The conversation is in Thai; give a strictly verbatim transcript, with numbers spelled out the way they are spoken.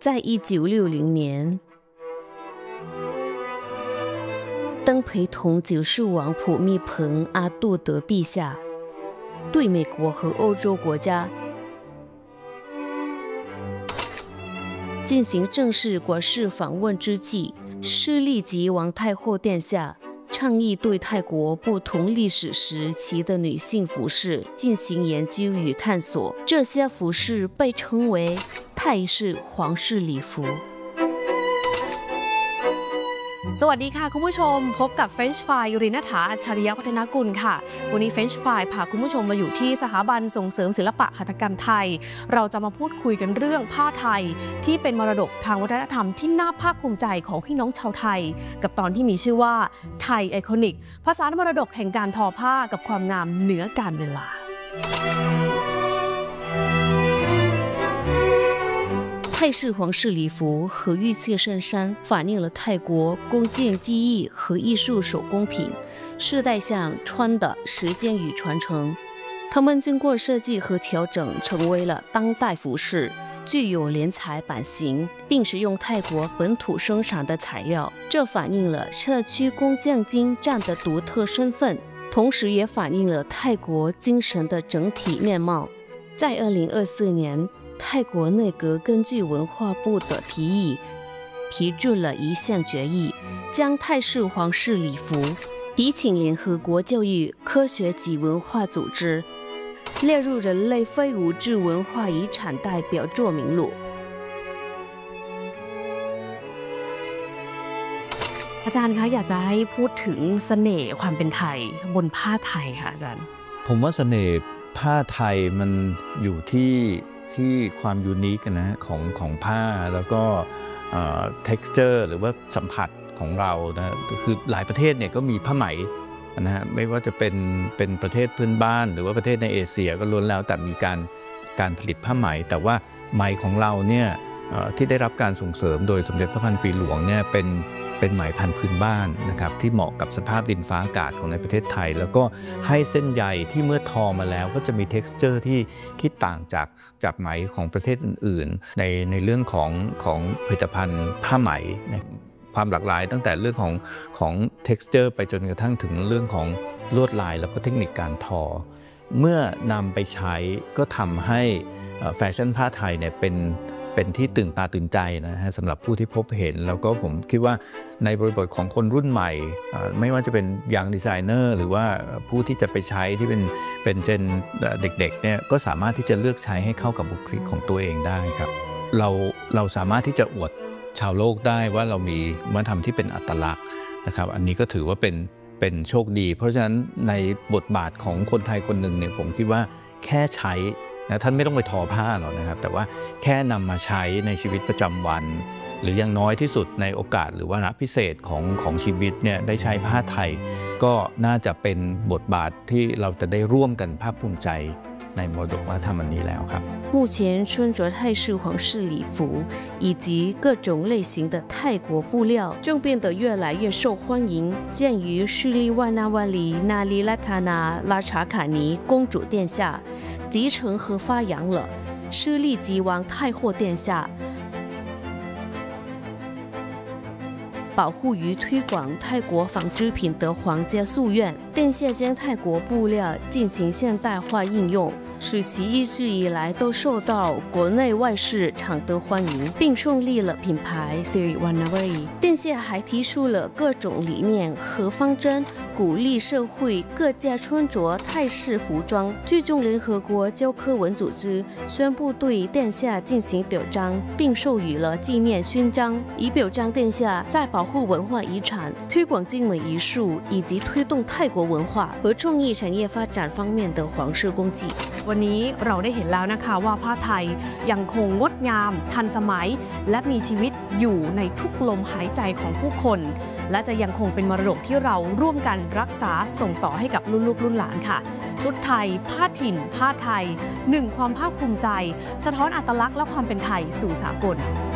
在一九六零年，登陪同九世王普密蓬阿杜德陛下对美国和欧洲国家进行正式国事访问之际，是立即王太后殿下倡议对泰国不同历史时期的女性服饰进行研究与探索。这些服饰被称为泰式皇室礼服。 สวัสดีค่ะคุณผู้ชมพบกับ French Fry ริณฐาอัจฉริยวัฒนกุลค่ะวันนี้ French Fry พาคุณผู้ชมมาอยู่ที่สถาบันส่งเสริมศิลปะหัตถกรรมไทยเราจะมาพูดคุยกันเรื่องผ้าไทยที่เป็นมรดกทางวัฒนธรรมที่น่าภาคภูมิใจของพี่น้องชาวไทยกับตอนที่มีชื่อว่าไทยไอคอนิกภาษามรดกแห่งการทอผ้ากับความงามเหนือกาลเวลา泰式皇室礼服和玉砌衬衫反映了泰国工匠技艺和艺术手工品世代相传的时间与传承。它们经过设计和调整，成为了当代服饰，具有连裁版型，并使用泰国本土生产的材料。这反映了社区工匠精湛的独特身份，同时也反映了泰国精神的整体面貌。在二零二四年。泰国内阁根据文化部的提议，批准了一项决议，将泰式皇室礼服提请联合国教育、科学及文化组织列入人类非物质文化遗产代表作名录。 อาจารย์คะอยากจะให้พูดถึงเสน่ห์ความเป็นไทยบนผ้าไทยค่ะอาจารย์ผมว่าเสน่ห์ผ้าไทยมันอยู่ที่ที่ความยูนิคนะของของผ้าแล้วก็ texture หรือว่าสัมผัสของเรานะคือหลายประเทศเนี่ยก็มีผ้าไหมนะฮะไม่ว่าจะเป็นเป็นประเทศเพื่อนบ้านหรือว่าประเทศในเอเชียก็ล้วนแล้วแต่มีการการผลิตผ้าไหมแต่ว่าไหมของเราเนี่ยที่ได้รับการส่งเสริมโดยสมเด็จพระพันปีหลวงเนี่ยเป็นเป็นไหมพันธุ์พื้นบ้านนะครับที่เหมาะกับสภาพดินฟ้าอากาศของในประเทศไทยแล้วก็ให้เส้นใยที่เมื่อทอมาแล้วก็จะมี texture ที่ที่ต่างจากจากไหมของประเทศอื่นๆในในเรื่องของของผลิตภัณฑ์ผ้าไหมนะความหลากหลายตั้งแต่เรื่องของของ texture ไปจนกระทั่งถึงเรื่องของลวดลายแล้วก็เทคนิคการทอเมื่อนำไปใช้ก็ทำให้แฟชั่นผ้าไทยเนี่ยเป็นเป็นที่ตื่นตาตื่นใจนะฮะสำหรับผู้ที่พบเห็นแล้วก็ผมคิดว่าในบริบทของคนรุ่นใหม่ไม่ว่าจะเป็นยังดีไซเนอร์หรือว่าผู้ที่จะไปใช้ที่เป็นเป็นเจนเด็กๆเนี่ยก็สามารถที่จะเลือกใช้ให้เข้ากับบุคลิกของตัวเองได้ครับเราเราสามารถที่จะอวดชาวโลกได้ว่าเรามีวัฒนธรรมที่เป็นอัตลักษณ์นะครับอันนี้ก็ถือว่าเป็นเป็นโชคดีเพราะฉะนั้นในบทบาทของคนไทยคนหนึ่งเนี่ยผมคิดว่าแค่ใช้นะท่านไม่ต้องไปทอผ้าหรอกนะครับแต่ว่าแค่นำมาใช้ในชีวิตประจำวันหรืออย่างน้อยที่สุดในโอกาสหรือวาระพิเศษของของชีวิตเนี่ยได้ใช้ผ้าไทยก็น่าจะเป็นบทบาทที่เราจะได้ร่วมกันภาคภูมิใจในมรดกวัฒนธรรมอันนี้แล้วครับ目前穿着泰式皇室礼服以及各种类型的泰国布料正变得越来越受欢迎鉴于势力万纳万里纳利拉塔纳拉查卡尼公主殿下集成和发扬了势力吉王太后殿下保护与推广泰国纺织品的皇家夙愿殿下将泰国布料进行现代化应用使其一直以来都受到国内外市场的欢迎，并树立了品牌 Siri Wanawari。殿下还提出了各种理念和方针，鼓励社会各界穿着泰式服装。最终，联合国教科文组织宣布对殿下进行表彰，并授予了纪念勋章，以表彰殿下在保护文化遗产、推广精美艺术以及推动泰国文化和创意产业发展方面的皇室功绩。 วันนี้เราได้เห็นแล้วนะคะว่าผ้าไทยยังคงงดงามทันสมัยและมีชีวิตอยู่ในทุกลมหายใจของผู้คนและจะยังคงเป็นมรดกที่เราร่วมกันรักษาส่งต่อให้กับรุ่นลูกรุ่นหลานค่ะชุดไทยผ้าถิ่นผ้าไทยหนึ่งความภาคภูมิใจสะท้อนอัตลักษณ์และความเป็นไทยสู่สากล